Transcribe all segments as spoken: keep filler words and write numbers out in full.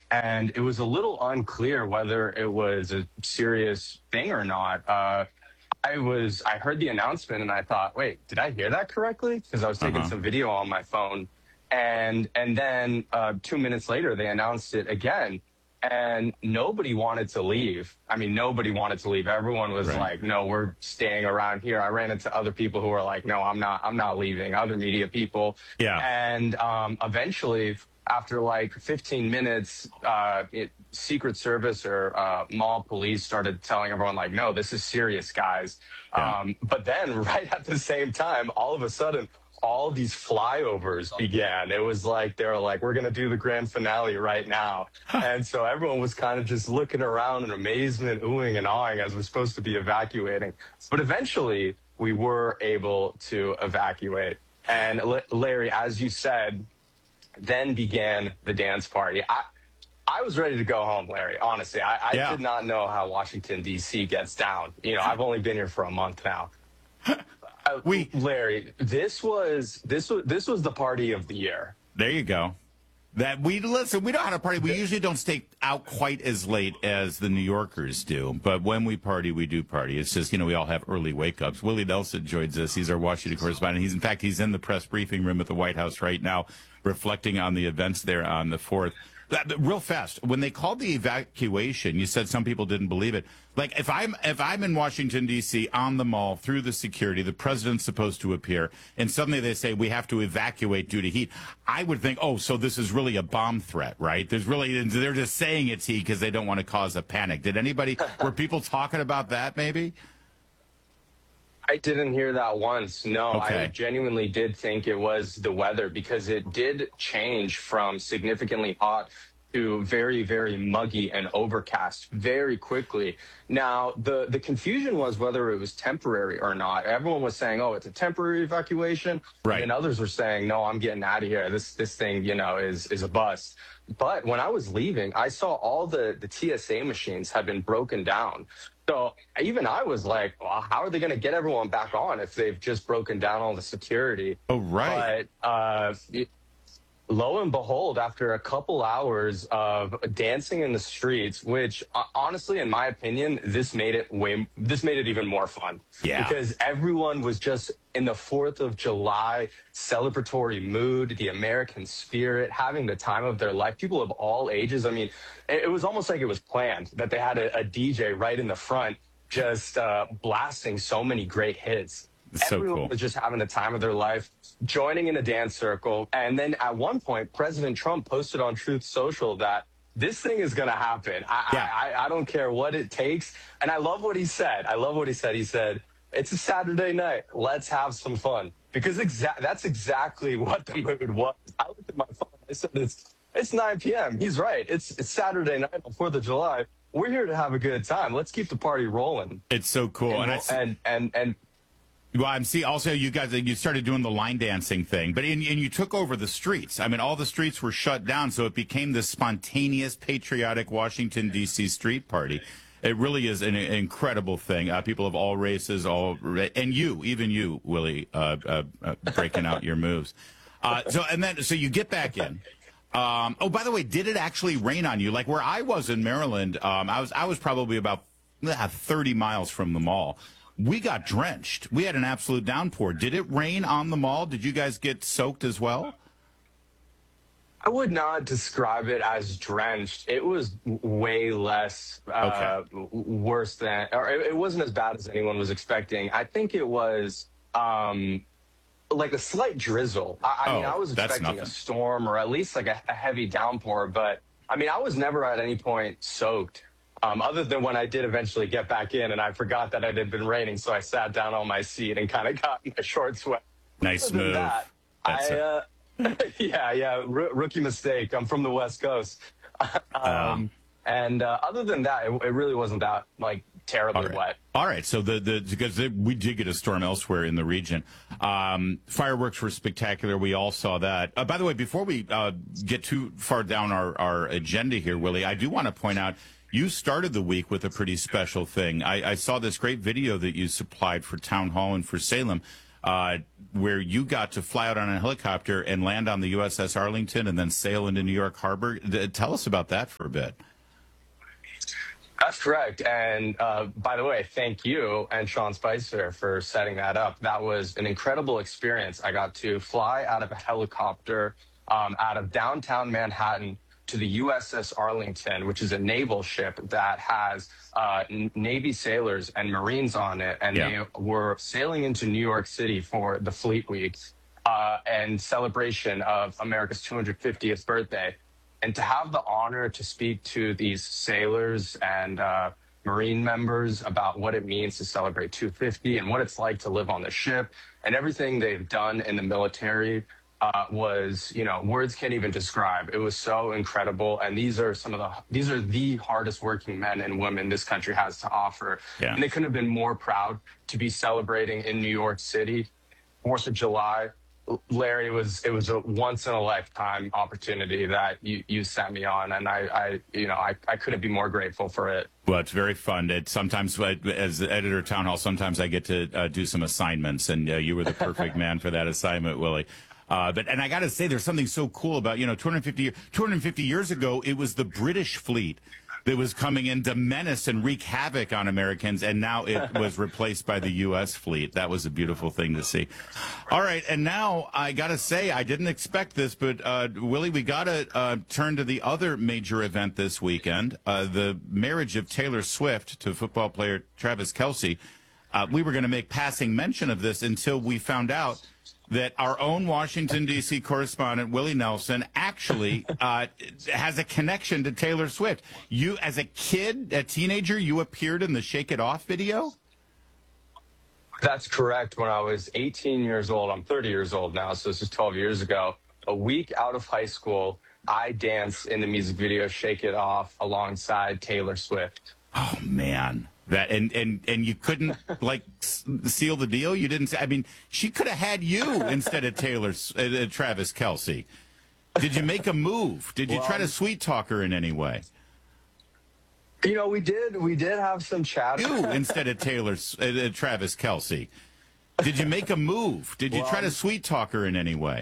and it was a little unclear whether it was a serious thing or not. Uh, I was I heard the announcement and I thought, wait, did I hear that correctly? Because I was taking Uh-huh. some video on my phone, and and then uh, two minutes later they announced it again, and nobody wanted to leave. I mean, nobody wanted to leave. Everyone was Right. like, no, we're staying around here. I ran into other people who were like, no, I'm not I'm not leaving. Other media people, Yeah. and um, eventually, after like fifteen minutes, uh, it, Secret Service or uh, mall police started telling everyone like, no, this is serious, guys. Yeah. Um, but then right at the same time, all of a sudden, all these flyovers began. It was like, they were like, we're going to do the grand finale right now. And so everyone was kind of just looking around in amazement, oohing and awing as we're supposed to be evacuating. But eventually we were able to evacuate. And L- Larry, as you said, then began the dance party. I, I was ready to go home, Larry. Honestly, I, I Yeah. did not know how Washington, D C gets down. You know, I've only been here for a month now. Uh, We Larry, this was this was this was the party of the year. There you go. That we listen. We know how to party. We usually don't stay out quite as late as the New Yorkers do, but when we party, we do party. It's just, you know, we all have early wake ups. Willie Nelson joins us. He's our Washington correspondent. He's in fact he's in the press briefing room at the White House right now, reflecting on the events there on the fourth. Real fast, when they called the evacuation, you said some people didn't believe it. Like if I'm if I'm in Washington D C on the mall through the security, the president's supposed to appear, and suddenly they say we have to evacuate due to heat. I would think, oh, so this is really a bomb threat, right? There's really they're just saying it's heat because they don't want to cause a panic. Did anybody were people talking about that? Maybe. I didn't hear that once. No, Okay. I genuinely did think it was the weather because it did change from significantly hot to very, very muggy and overcast very quickly. Now, the, the confusion was whether it was temporary or not. Everyone was saying, oh, it's a temporary evacuation. Right. And others were saying, no, I'm getting out of here. This this thing, you know, is is a bust. But when I was leaving, I saw all the, the T S A machines had been broken down. So even I was like, well, how are they going to get everyone back on if they've just broken down all the security? Oh, right. But uh, it, lo and behold, after a couple hours of dancing in the streets, which uh, honestly, in my opinion, this made it way, this made it even more fun. Yeah. Because everyone was just in the fourth of July celebratory mood, the American spirit, having the time of their life. People of all ages. I mean, it, it was almost like it was planned that they had a, a D J right in the front, just uh, blasting so many great hits. So Everyone cool. was just having the time of their life, joining in a dance circle. And then at one point, President Trump posted on Truth Social that this thing is going to happen. I, Yeah. I, I, I don't care what it takes. And I love what he said. I love what he said. He said, it's a Saturday night. Let's have some fun. Because exa- that's exactly what the mood was. I looked at my phone. I said, it's, it's nine p.m. He's right. It's, it's Saturday night on fourth of July. We're here to have a good time. Let's keep the party rolling. It's so cool. And, And I, and, and, and Well, I'm see. Also, you guys, you started doing the line dancing thing, but in, and you took over the streets. I mean, all the streets were shut down, so it became this spontaneous, patriotic Washington D C street party. It really is an incredible thing. Uh, people of all races, all and you, even you, Willie, uh, uh, uh, breaking out your moves. Uh, so and then, so you get back in. Um, oh, by the way, did it actually rain on you? Like where I was in Maryland, um, I was I was probably about uh, thirty miles from the mall. We got drenched. We had an absolute downpour. Did it rain on the mall? Did you guys get soaked as well? I would not describe it as drenched. It was way less uh, Okay. worse than, or it, it wasn't as bad as anyone was expecting. I think it was um, like a slight drizzle. I, I mean, Oh, I was that's expecting nothing. a storm or at least like a, a heavy downpour, but I mean, I was never at any point soaked. Um, other than when I did eventually get back in and I forgot that it had been raining, so I sat down on my seat and kind of got my shorts wet. Nice Other than move. that, That's I, a- uh, yeah, yeah, r- rookie mistake. I'm from the West Coast. um, Um, and uh, other than that, it, it really wasn't that like terribly All right. wet. All right. So the the because the, we did get a storm elsewhere in the region. Um, fireworks were spectacular. We all saw that. Uh, by the way, before we uh, get too far down our, our agenda here, Willie, I do want to point out you started the week with a pretty special thing. I, I saw this great video that you supplied for Town Hall and for Salem. uh, where you got to fly out on a helicopter and land on the U S S Arlington and then sail into New York Harbor. D- tell us about that for a bit. That's correct. And uh, by the way, thank you and Sean Spicer for setting that up. That was an incredible experience. I got to fly out of a helicopter um, out of downtown Manhattan to the U S S Arlington, which is a naval ship that has uh, Navy sailors and Marines on it. And yeah. they were sailing into New York City for the Fleet Week uh, and celebration of America's two hundred fiftieth birthday. And to have the honor to speak to these sailors and uh, Marine members about what it means to celebrate two fifty and what it's like to live on the ship and everything they've done in the military uh, was, you know, words can't even describe. It was so incredible. And these are some of the, these are the hardest working men and women this country has to offer. Yeah. And they couldn't have been more proud to be celebrating in New York City, fourth of July. Larry, it was it was a once in a lifetime opportunity that you, you sent me on, and I, I you know I, I couldn't be more grateful for it. Well, it's very fun. It sometimes, as the editor of Town Hall, sometimes I get to uh, do some assignments, and uh, you were the perfect man for that assignment, Willie. Uh, but and I got to say, there's something so cool about, you know, two hundred fifty, two hundred fifty years ago, it was the British fleet that was coming in to menace and wreak havoc on Americans, and now it was replaced by the U S fleet. That was a beautiful thing to see. All right, and now I got to say, I didn't expect this, but uh, Willie, we got to uh, turn to the other major event this weekend, uh, the marriage of Taylor Swift to football player Travis Kelce. Uh, we were going to make passing mention of this until we found out that our own Washington, D C correspondent, Willie Nelson, actually uh, has a connection to Taylor Swift. You, as a kid, a teenager, you appeared in the Shake It Off video? That's correct. When I was eighteen years old, I'm thirty years old now, so this is twelve years ago. A week out of high school, I danced in the music video Shake It Off alongside Taylor Swift. Oh, man. That and, and and you couldn't like seal the deal. You didn't. I mean, she could have had you instead of Taylor, uh, Travis Kelce. Did you make a move? Did you well, try to sweet talk her in any way? You know, we did. We did have some chat. You instead of Taylor, uh, Travis Kelce. Did you make a move? Did you well, try to sweet talk her in any way?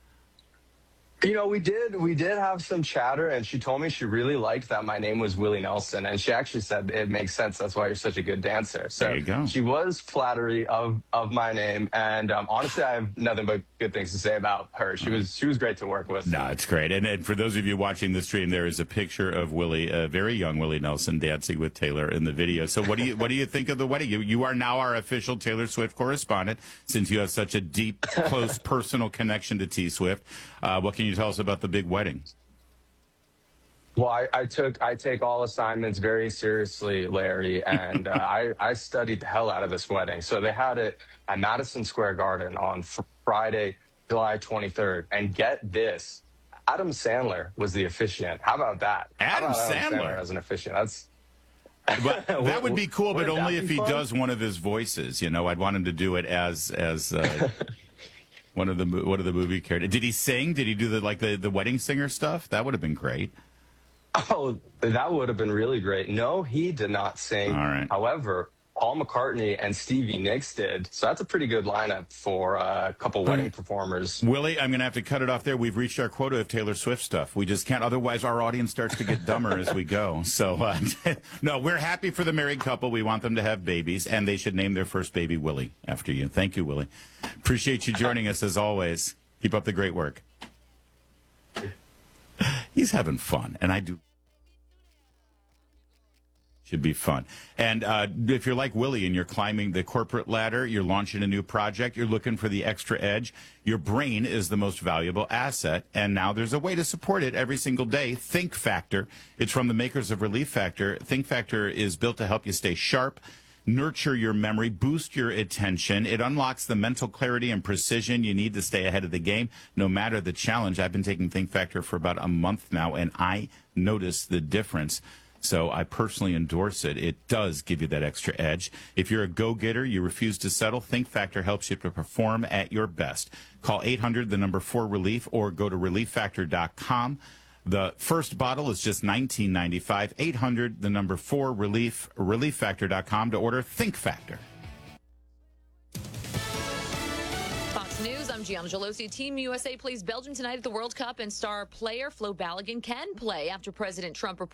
You know, we did. We did have some chatter, and she told me she really liked that my name was Willie Nelson, and she actually said it makes sense. That's why you're such a good dancer. So there you go. She was flattery of of my name, and um, honestly, I have nothing but good things to say about her. She was she was great to work with. No, it's great. And, and for those of you watching the stream, there is a picture of Willie, a very young Willie Nelson, dancing with Taylor in the video. So what do you what do you think of the wedding? You you are now our official Taylor Swift correspondent, since you have such a deep, close, personal connection to T Swift. Uh, what can you tell us about the big wedding? Well, I, I took I take all assignments very seriously, Larry, and uh, I I studied the hell out of this wedding. So they had it at Madison Square Garden on Friday, July twenty-third, and get this, Adam Sandler was the officiant. How about that? Adam, about Sandler? Adam Sandler as an officiant. That's but that would be cool, but only if he fun? does one of his voices. You know, I'd want him to do it as as. Uh, One of the one of the movie characters. Did he sing? Did he do the like the, the wedding singer stuff? That would have been great. Oh, that would have been really great. No, he did not sing. All right. However, Paul McCartney and Stevie Nicks did. So that's a pretty good lineup for uh, a couple wedding performers. Willie, I'm going to have to cut it off there. We've reached our quota of Taylor Swift stuff. We just can't. Otherwise, our audience starts to get dumber as we go. So, uh, no, we're happy for the married couple. We want them to have babies, and they should name their first baby Willie after you. Thank you, Willie. Appreciate you joining us as always. Keep up the great work. He's having fun, and I do. Should be fun. And uh, if you're like Willie and you're climbing the corporate ladder, you're launching a new project, you're looking for the extra edge, your brain is the most valuable asset. And now there's a way to support it every single day. Think Factor. It's from the makers of Relief Factor. Think Factor is built to help you stay sharp, nurture your memory, boost your attention. It unlocks the mental clarity and precision you need to stay ahead of the game, no matter the challenge. I've been taking Think Factor for about a month now, and I notice the difference. So I personally endorse it. It does give you that extra edge. If you're a go-getter, you refuse to settle, Think Factor helps you to perform at your best. Call eight hundred, the number four relief, or go to relief factor dot com. The first bottle is just nineteen ninety-five. eight hundred, the number four relief, relief factor dot com to order Think Factor. I'm Gianna Gelosi. Team U S A plays Belgium tonight at the World Cup, and star player Flo Balogun can play after President Trump